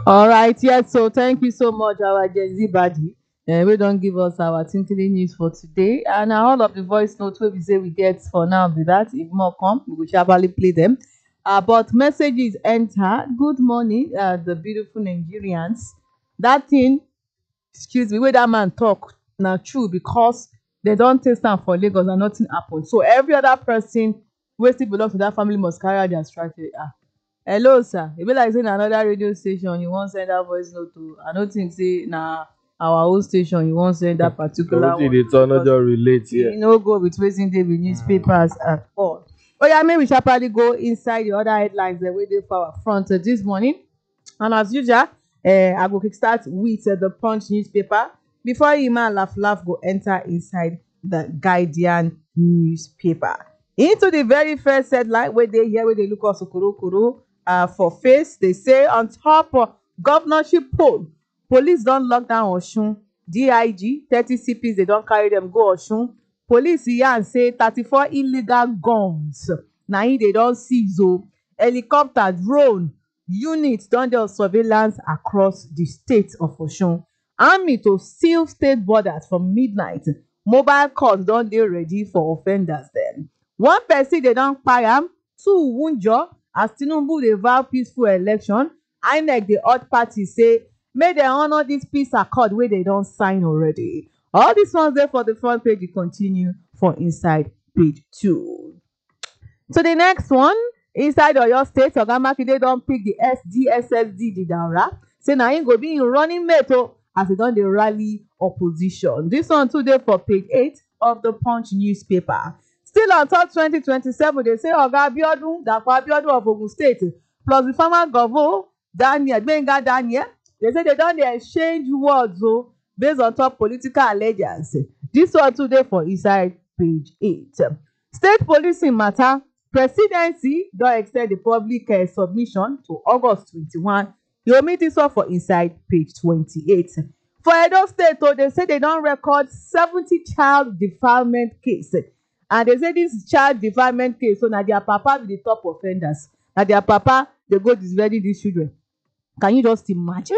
All right, yes. So thank you so much, our Gen Z buddy. We don't give us our tinkly news for today, and all of the voice notes where we say we get for now be that. If more come, we will sharply play them. But messages enter. Good morning, the beautiful Nigerians. That thing, excuse me, where that man talk now true because they don't taste am for Lagos and nothing happen. So every other person wey still belong to that family must carry out their strategy. Hello sir, e be like say na another radio station you wan send dat voice note to. I no think say na our own station you wan send dat So particular wetin you one dey to talk no because just relate here. e no go with wetin dey with newspapers at all. Oya make we sharparly go inside the other headlines dem wey dey for our front dis morning, and as usual I go kickstart with the Punch newspaper before Emma laugh laugh go enter inside the Guardian newspaper. Into the very first headline wey dey here wey dey look us okorokoro for face. They say on top of governorship poll, police don lock down Osun. DIG 30 CPs they don carry them go Osun. Police yarn say 34 illegal guns na im they don seize o. Helicopter, drone units don dey on surveillance across the state of Osun. Army to seal state borders from midnight. Mobile court don dey ready for offenders dem. One person they don kpai am, two wunjure as Tinubu dey vow peaceful election. INEC dey urge parties say make dem honour dis peace accord wey dem don sign already. All dis ones dey for the front page. E continue for inside page 2. So the next one, inside Oyo State, Oga Makinde don pick the SDSSD Jidaura, say na im go be im running mate o, as e don dey rally opposition. Dis one too dey for page 8 of the Punch newspaper. Still on top 2027, they say Oga Abiodun, Dapo Abiodun of Ogun State, plus the former governor Daniel Gbenga Daniel, they say they don dey exchange words o based on top political allegiance. Dis one too dey for inside page 8. State policing matter. Presidency don ex ten d the public submission to August 21. You will meet this one for inside page 28. For Edo State, they say they don record 70 child defilement case, and they say this child defilement case, so na their papa be the top offenders. Na their papa dey go disvirgin these children. Can you just imagine?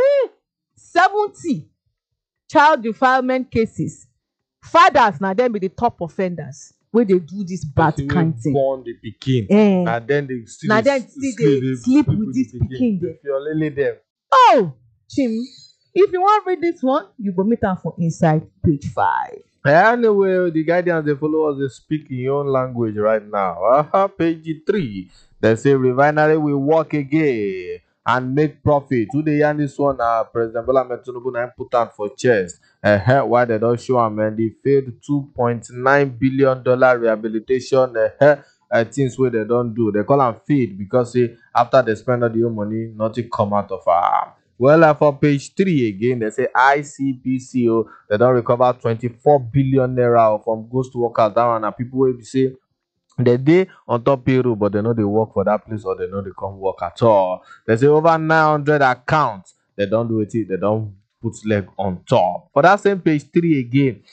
70 child defilement cases. Fathers na dem be the top offenders wey dey do this bad kind thing. Born the pikin. Na dem dey still dey sleep with this pikin dem. Fiolele dem. Oh, Chim, if you wan read this one, you go meet am for inside page 5. Anyway, the Guardians they follow us, they speak in your own language right now. Page 3. They say refinery will work again and make profit. Who they yarn this one? President Bola Ahmed Tinubu na put out for chest. Why they don't show am and they failed $2.9 billion rehabilitation things where they don't do. They call them feed because after they spend all the money, nothing come out of well, for page 3 again, they say ICPCO, they don't recover 24 billion naira from ghost workers. That one, and people will say they dey on top payroll, but they know they work for that place or they know they can't work at all. They say over 900 accounts, they don't do it, they don't put leg on top. For that same page 3 again,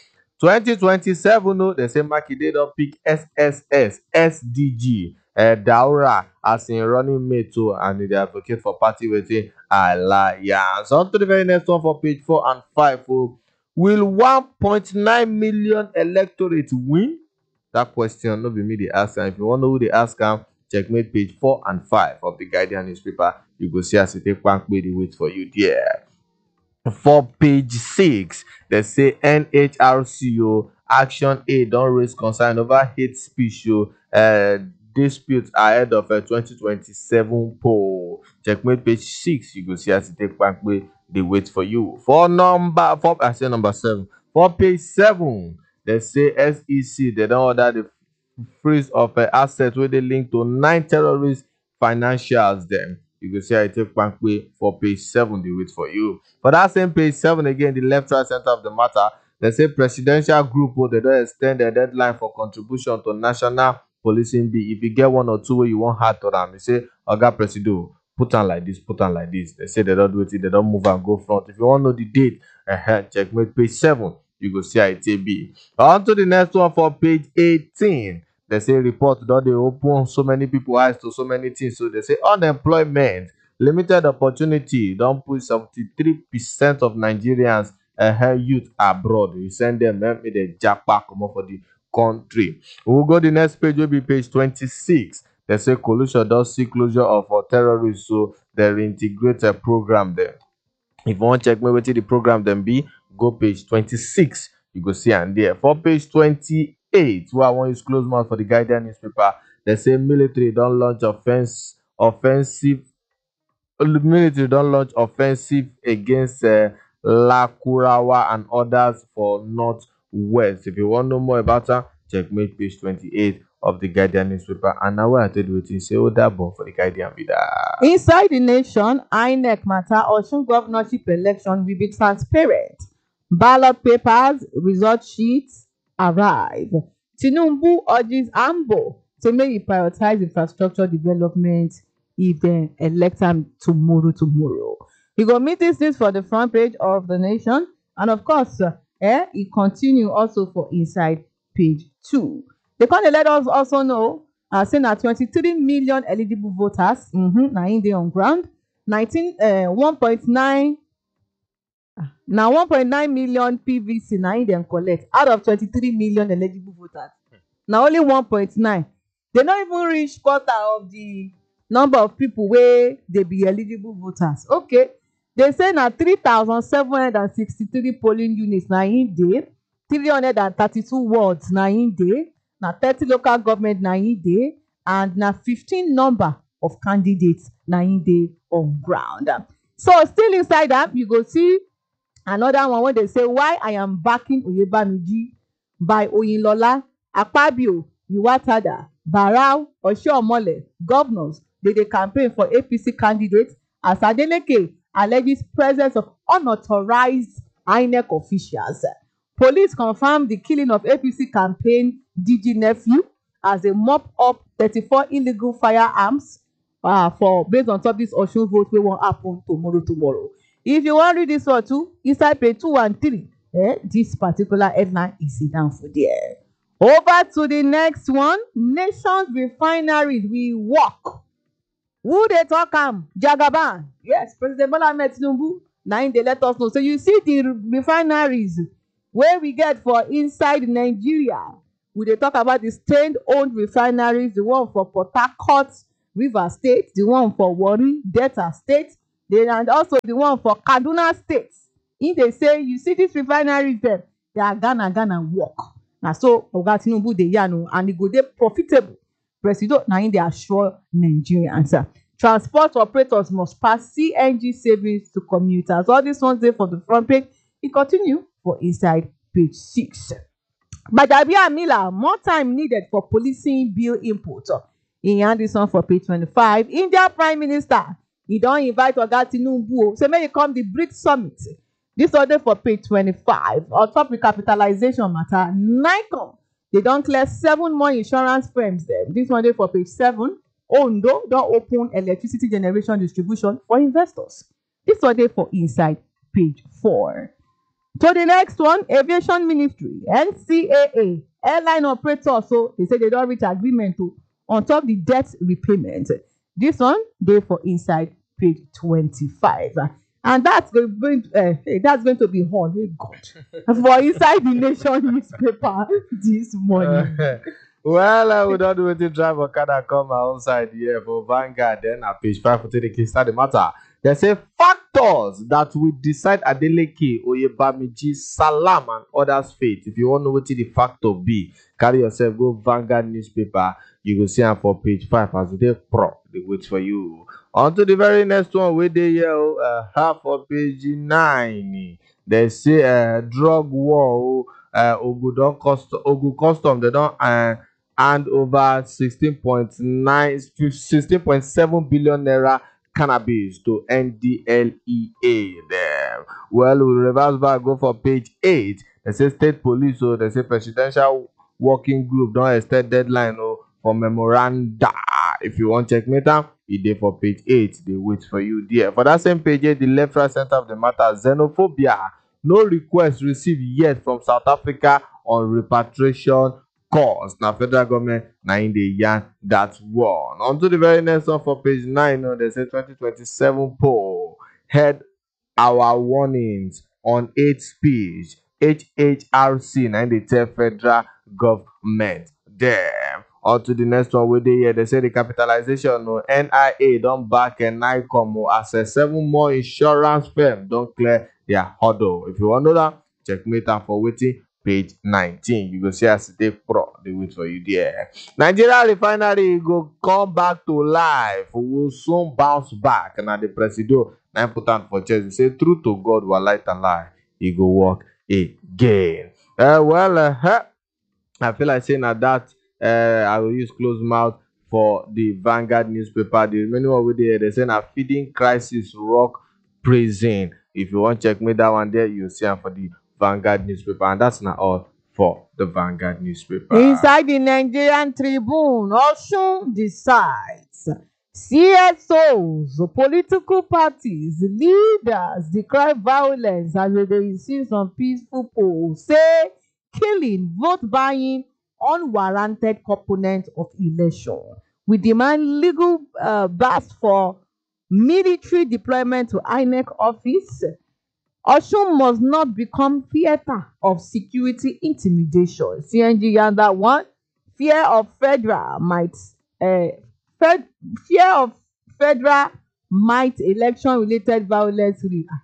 2027, no, they say Makinde don't pick SSS, SDG, Daura as in running mate too, and they advocate for party waiting alliance. On to the very next one for page 4 and 5. Will 1.9 million electorate win? That question no be me dey ask am. If you wan know who dey ask am, checkmate page 4 and 5 of the Guardian newspaper. You go see as e take kpankpe dey wait for you there. For page 6, they say NHRC Action A don raise concern over hate speech dispute ahead of a 2027 poll. Checkmate page 6. You go see as e take kpankpe dey wait for you. For number 7. For page 7. They say SEC, they don't order the freeze of assets where they link to 9 terrorist financials them. You can see I take Bankway for page 7, they wait for you. For that same page 7 again, the left right center of the matter, they say presidential group, they don't extend the deadline for contribution to national policing bill. If you get one or two where you want hard to them, you say, Oga Presido, put on like this, put on like this. They say they don't do it, they don't move and go front. If you want to know the date, checkmate page 7. You go see how it be. On to the next one for page 18. They say report don dey open so many people eyes to so many things. So they say unemployment limited opportunity don put 73% of Nigerians youth abroad. We send them make dem japa comot for the country. We will go the next page, wey be page 26. They say coalition don see closure of terrorists, so they reintegrate a program there. If you wan check me wetin the program dem be, go page 26. You go see am there. For page 28, wey I wan use close mouth for the Guardian newspaper, they say military don launch offensive against Lakurawa and others for northwest. If you wan know more about am, checkmate page 28 of the Guardian newspaper. And now wey I tell you wetin say, o dabo for the Guardian be that. Inside the nation, INEC matter, Osun governorship election will be transparent. Ballot papers, result sheets arrive. Tinubu urges Ambo to make it prioritize infrastructure development if they elect am tomorrow. You go meet this news for the front page of the nation, and of course, it continue also for inside page 2. They can't let us also know, say na 23 million eligible voters, na in dey on ground, 1.9 million PVC na in dem collect out of 23 million eligible voters. Na only 1.9. They no even reach quarter of the number of people wey dey be eligible voters. Okay, they say na 3,763 polling units na in dey, 332 wards na in dey, na 30 local government na in dey, and na 15 number of candidates na in dey on ground. So still inside that, you go see another one wey dey say why I am backing Oyebamiji by Oyinlola, Akpabio, Iwatada, Barau, Oshiomhole. Governors dey campaign for APC candidates as Adeleke alleges presence of unauthorized INEC officials. Police confirm the killing of APC campaign DG nephew as they mop up 34 illegal firearms for based on top this Osun vote wey wan happen tomorrow. If you wan read this one too, inside page 2 and 3, this particular headline is down for there. Over to the next one. Nation's refineries will work. Who dey talk am? Jagaban. Yes, President Bola Ahmed Tinubu na im dey let us know. So you see the refineries wey we get for inside Nigeria. We dey talk about the state-owned refineries, the one for Port Harcourt, Rivers State, the one for Warri, Delta State, and also the one for Kaduna State. If they say, you see these refineries there, they are gonna work. Na so Oga Tinubu dey yarn, and e go dey profitable. Presido na im dey assure Nigerians. Transport operators must pass CNG savings to commuters. All these ones dey for the front page. E continue for inside page 6. Gbajabiamila, more time needed for policing bill input. In yarn this one for page 25. India Prime Minister, he don invite Oga Tinubu, say make e come the BRICS summit. This order for page 25. On top recapitalization matter, NICOM, they don clear 7 more insurance firms there. This one dey for page 7. Ondo don open electricity generation distribution for investors. This one dey for inside page 4. To the next one, Aviation Ministry, NCAA, airline operators, so they say they don't reach agreement on top the debt repayment. This one dey for inside page 25. And that's going to be all God for inside the Nation newspaper this morning. Well, we don't do anything. Drive Okada come outside here for Vanguard. Then at page 5 for the case start the matter. They say factors that will decide Adeleke, Oyebamiji, Salam, and others' fate. If you want to know what the factor be, carry yourself, go Vanguard newspaper. You will see them for page 5 as they wait for you. On to the very next one, where they here, half of page 9. They say drug war, Ogu Custom, they don't hand over 16.7 billion naira cannabis to NDLEA there. Well, we reverse back, go for page 8. They say state police, so they say presidential working group don't extend deadline for memoranda. If you want check me down, it dey for page 8. They wait for you there. For that same page 8, the left right center of the matter, xenophobia. No request received yet from South Africa on repatriation course, na federal government na in dey yarn that one. On to the very next one for page 9, they say 2027 poll head our warnings on hate speech. HHRC na im dey tell federal government dem. On to the next one wey dey here, they say the capitalization NIA don back NICOM as 7 more insurance firm don clear their hurdle. If you wan know that, checkmate am for wetin page 19. You go see as e take pro dey wait for you there. Nigeria refinery go come back to life. We will soon bounce back. Na the presido na im put am for chest. He say true to God walai talai, e go work again. I feel like saying that I will use close mouth for the Vanguard newspaper. The remaining one wey dey here, they say na feeding crisis rock prison. If you want check me that one there, you see am for the Vanguard newspaper. And that's not all for the Vanguard newspaper. Inside the Nigerian Tribune, Osun decides. CSOs, political parties, leaders decry violence as they insist on peaceful polls. Say killing, vote buying, unwarranted component of election. We demand legal bars for military deployment to INEC office. Osun must not become theater of security intimidation. CNG and that one. Fear of federal might election-related violence.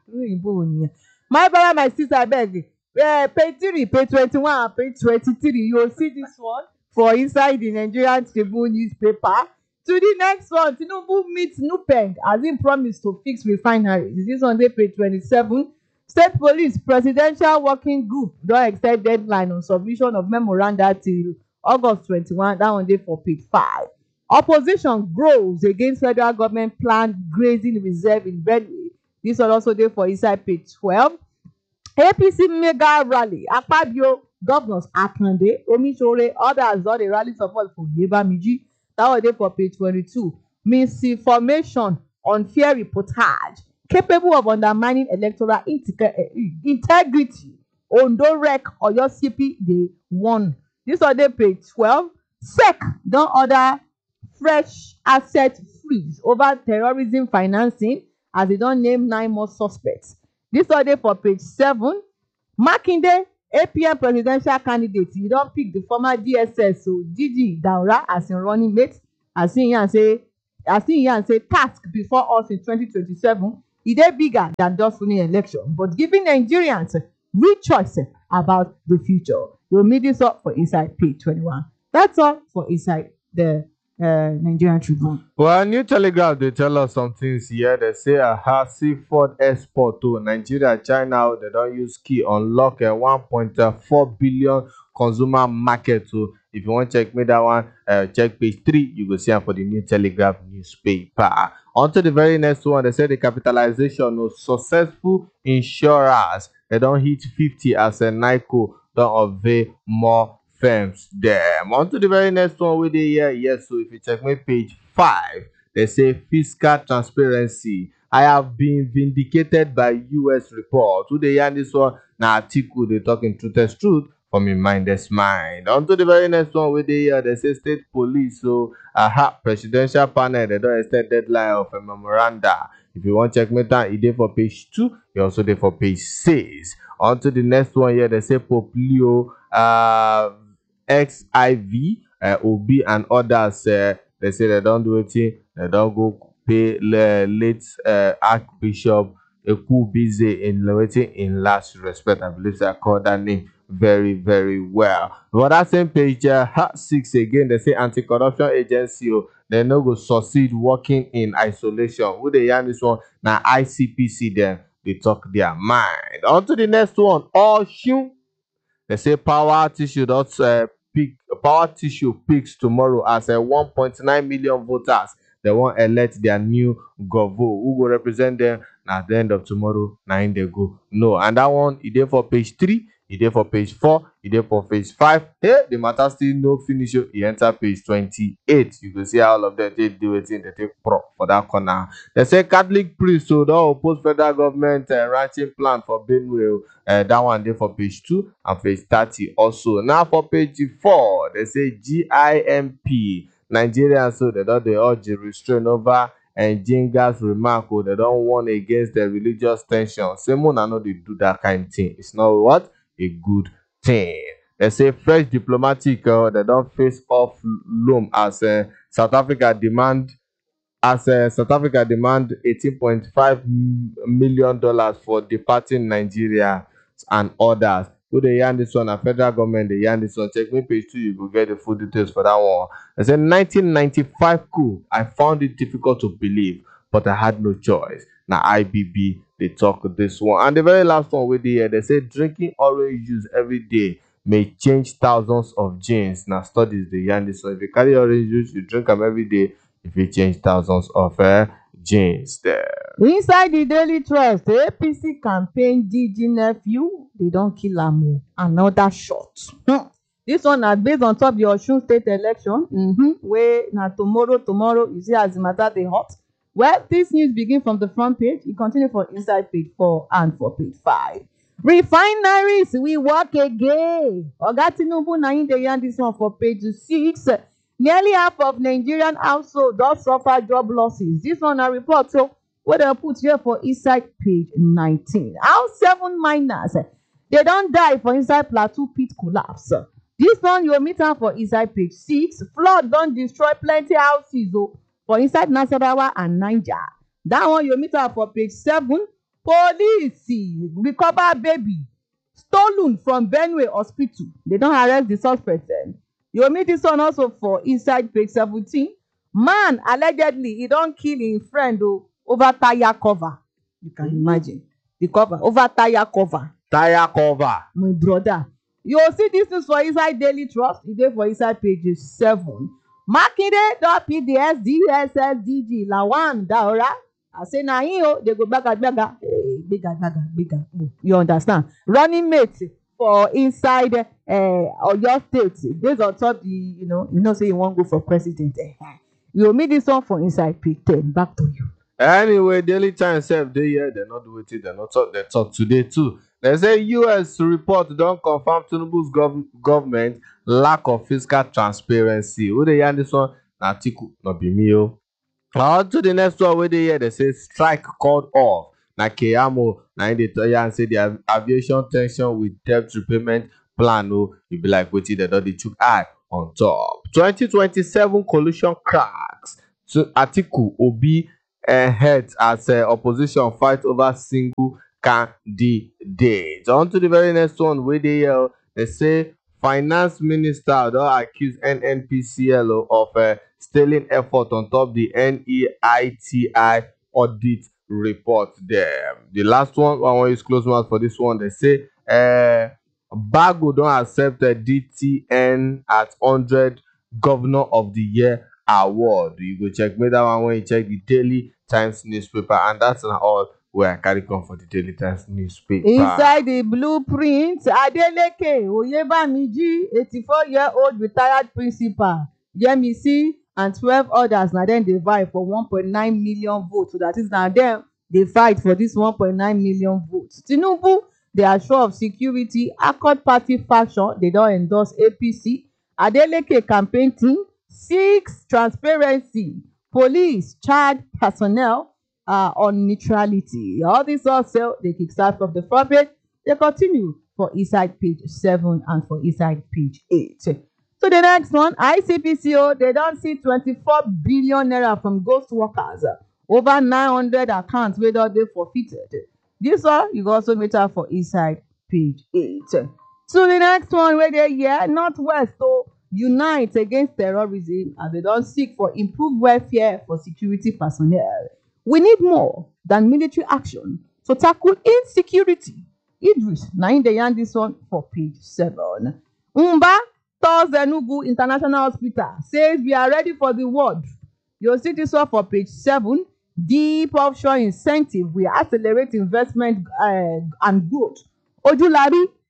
My brother, my sister, I beg. Page 3, page 21, and page 23. You will see this one for inside the Nigerian Tribune newspaper. To the next one, Tinubu meets NUPENG as he promised to fix refineries. This one dey page 27. State Police Presidential Working Group don extend deadline on submission of memoranda till August 21. That one dey for page 5. Opposition grows against federal government planned grazing reserve in Benue. This one also dey for inside page 12. APC mega rally. Akpabio, governors Akande, Omisore, others don dey rally support for Yebamiji. That one dey for page 22. Misinformation, unfair reportage, capable of undermining electoral integrity. Ondo Rec Oyo CP dey warn. This one dey page 12. SEC don order fresh asset freeze over terrorism financing as they don name 9 more suspects. This one dey for page 7. Makinde, APM presidential candidate, he don pick the former DSS, so Gigi Daura, as im running mate. As he yan say task before us in 2027, e dey bigger than just winning election, but giving Nigerians real choice about the future. You'll meet this up for inside page 21. That's all for inside the Nigerian Tribune. Well, New Telegraph, they tell us some things here. They say seafood export to Nigeria, China, they don't use key unlock a 1.4 billion consumer market. So if you want to check me that one, check page 3. You will see them for the New Telegraph newspaper. On to the very next one, they say the capitalization of successful insurers. They don't hit 50 as a NICO don't avail more firms there. On to the very next one with the year. Yes, so if you check my page 5, they say fiscal transparency. I have been vindicated by US report. Today, yeah, this one now article they talking truth is truth from a mindless mind. On to the very next one with the year. They say state police. So presidential panel they don't extend deadline of a memoranda. If you want to check me down, it there for page 2. You also there for page 6. On to the next one here. They say Poplio XIV, OB and others, they say they don't do anything, they don't go pay late Archbishop Ekubize in last respect. I believe I call that name very, very well. But that same page, 6 again, they say anti-corruption agency, they no go succeed working in isolation. Who they yarn this one? Now ICPC then they talk their mind. On to the next one, Osun. They say power tissue picks tomorrow as 1.9 million voters. They won't elect their new governor who will represent them at the end of tomorrow. 9 they go. No, and that one is there for page 3. e dey for page 4, e dey for page 5. Hey, the matter still no finish. E enter page 28. You go see how all of them take do wetin they take prop for that corner. They say Catholic priests don oppose federal government ranching plan for Benue. That one dey for page 2 and page 30 also. Now for page 4, they say GIMP Nigerians, so they don dey urge restraint over Njenga's remark. They don warn against the religious tension. Say una no dey do that kind thing. It's not what a good thing. They say fresh diplomatic they don face off loom as South Africa demand $18.5 million for departing Nigeria and others. Who dey yarn this one? Na federal government dey yarn this one. Check me page 2, you go get the full details for that one. They say 1995 coup. I found it difficult to believe, but I had no choice. Now IBB they talk this one. And the very last one with the here, they say drinking orange juice every day may change thousands of genes. Now studies they yarn this one. If you carry orange juice, you drink them every day, if you change thousands of genes there. Inside the Daily Trust, the APC campaign Gigi nephew, they don't kill am. Another shot. This one is based on top the Osun State election. Where now tomorrow, you see as the matter they hot. Well, this news begin from the front page. It continue for inside page 4 and for page 5. Refineries, we work again. Oga Tinubu na him dey yarn this one for page 6. Nearly half of Nigerian households don suffer job losses. This one a report so what they put here for inside page 19. How 7 miners they don't die for inside Plateau pit collapse. This one you meet am for inside page 6. Flood don destroy plenty houses for inside Nasarawa and Niger. That one you meet am for page 7. Police recover baby stolen from Benue hospital. They don't arrest the suspect then. You meet this one also for inside page 17. Man allegedly he don't kill his friend over tire cover. You can imagine the cover over tire cover. Tire cover. My brother. You see this news for inside Daily Trust. It is for inside page 7. Makinde don PDS DSSDG Lawan Daura. I say na him they go bigger. You understand? Running mate for inside your state based on top the you know say you won't go for president. You meet this one for inside page 10. Back to you. Anyway, Daily Times self dey here. They not do it. They not talk. They talk today too. They say US report don't confirm Tinubu's government lack of fiscal transparency. Who they yarn this one? Na Atiku, not be me. On to the next one where they hear they say strike called off. Na Keyamo, na in the and say the aviation tension with debt repayment plan. You be like waiting they don't dey chook eye on top. 2027 coalition cracks. So Atiku Obi heads as opposition fight over single candidate. On to the very next one where they say finance minister don accuse NNPCL of stealing effort on top the NEITI audit report there. The last one, I want to use close mouth for this one. They say Bago don't accept a DTN at 100 Governor of the Year award. You go check me that one when you check the Daily Times newspaper, and that's not all where I carry come for the Daily Times newspaper. Inside the blueprint, Adeleke Oyebamiji, 84-year-old retired principal, Yemisi and 12 others. Now then they vie for 1.9 million votes. So that is now them they fight for this 1.9 million votes. Tinubu, they are sure of security. Accord party faction, they don't endorse APC. Adeleke campaign team seeks transparency. Police charge personnel on neutrality. All this also they kickstart from the front page. They continue for inside page 7 and for inside page 8. So the next one, ICPCO, they don't see 24 billion naira from ghost workers. Over 900 accounts where they forfeited. This one you also meet up for inside page 8. So the next one where they here, Northwest unite against terrorism as they don't seek for improved welfare for security personnel. We need more than military action to tackle insecurity. Idris, now in the yarn this one for page 7. Umba Enugu International Hospital says we are ready for the world. You'll see this one for page 7. Deep offshore incentive will accelerate investment and growth. Ojulari,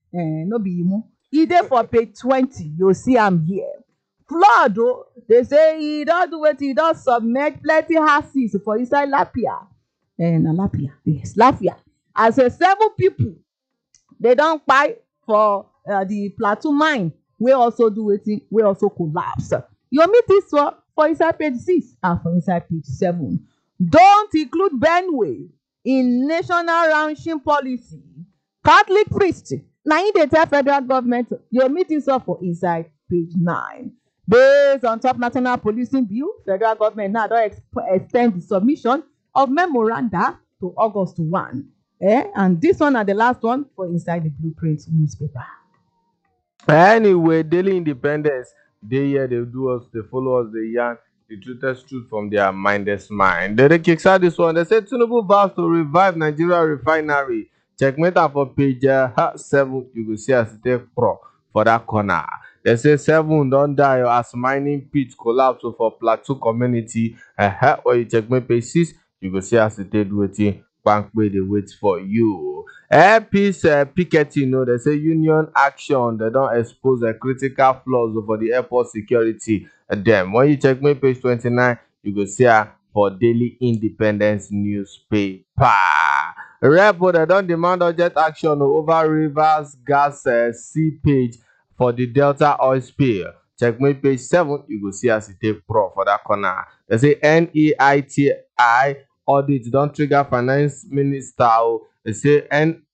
no be Imo. E dey for page 20. You see am here. Flood o, they say e don do wetin, e don submerge plenty houses for inside Lapia. Na Lapia, yes, Lafia. As 7 people they don kpai for the Plateau mine wey also do wetin, wey also collapse. You meet this one for inside page 6 and for inside page 7. Don't include Benue in national ranching policy. Catholic priest na im dey tell federal government. You meet this one for inside page 9. Based on top national policing bill, federal government now don extend the submission of memoranda to August 1. And this one na the last one for inside the Blueprint newspaper. Anyway, Daily Independence, they here, they do us, they follow us, they yarn the truest truth from their mindless mind. They kickstart this one. They say Tinubu vows to revive Nigeria refinery. Checkmate am for page 7. You will see as it take pro for that corner. They say 7 don't die as mining pit collapse for Plateau community. Or you checkmate page 6. You will see as it take waiting. Bank where they wait for you. Peace picketing, they say union action. They don't expose critical flaws for the airport security. Them when you check my page 29, you go see for Daily Independence newspaper. Repo they don't demand urgent action over Rivers gas seepage for the Delta oil spill. Check my page 7, you go see as it take pro for that corner. They say NEITI audit don't trigger finance minister. They say